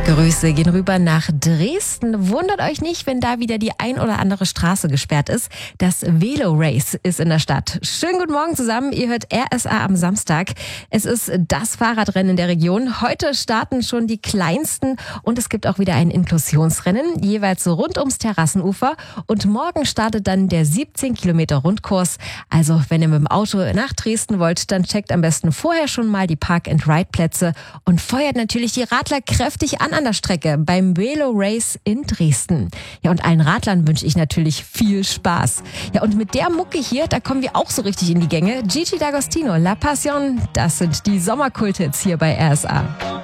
Grüße gehen rüber nach Dresden. Wundert euch nicht, wenn da wieder die ein oder andere Straße gesperrt ist. Das Velo-Race ist in der Stadt. Schönen guten Morgen zusammen. Ihr hört RSA am Samstag. Es ist das Fahrradrennen in der Region. Heute starten schon die kleinsten und es gibt auch wieder ein Inklusionsrennen, jeweils so rund ums Terrassenufer. Und morgen startet dann der 17 Kilometer Rundkurs. Also wenn ihr mit dem Auto nach Dresden wollt, dann checkt am besten vorher schon mal die Park-and-Ride-Plätze und feuert natürlich die Radler kräftig an der Strecke beim Velo Race in Dresden. Ja, und allen Radlern wünsche ich natürlich viel Spaß. Ja, und mit der Mucke hier, da kommen wir auch so richtig in die Gänge. Gigi D'Agostino, La Passion, das sind die Sommerkulthits hier bei RSA.